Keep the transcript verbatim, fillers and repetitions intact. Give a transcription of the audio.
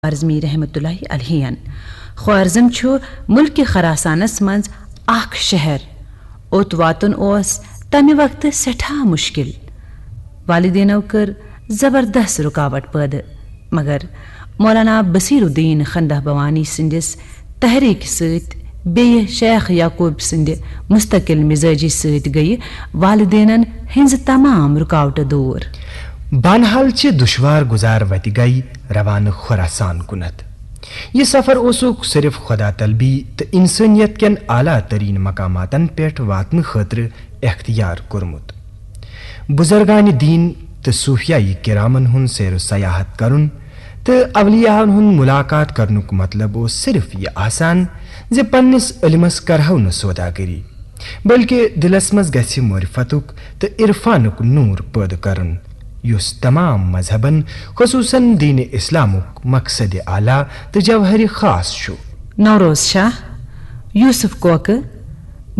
خوارزمی رحمت اللہ علیہ خوارزم چھو ملک خراسانس منز اخ شہر اوت واتن اوس تمہ وقت سٹھا مشکل والدینو کر زبردست رکاوٹ پید مگر مولانا بصیر الدین خندہ بوانی سندس تحریک ست بیہ شیخ یعقوب سند مستقل مزاجی ست گئی والدینن ہنز تمام رکاوٹ دور بانحال چہ دشوار گزار وتہ گئی روانہ خراسان کنت. یہ سفر اوسک صرف خدا طلبی تو انسانیت کن اعلیٰ ترین مقاماتن پہ واتن خاطر اختیار کورمت. بزرگان دین تو صوفیائی کرامن ہن سیر و سیاحت کرن تو اولیاءن ہن ملاقات کرنک مطلب او صرف یہ آسان زِ پننس علمس کرہو نہ سوداگری بلکہ دلس مز گژھِ معرفتک تو عرفانک نور پید کرن یس تمام مذہبن خصوصاً دین اسلامک مقصد اعلیٰ تو جوہر خاص چھُ. نوروز شاہ، یوسف کوکہ،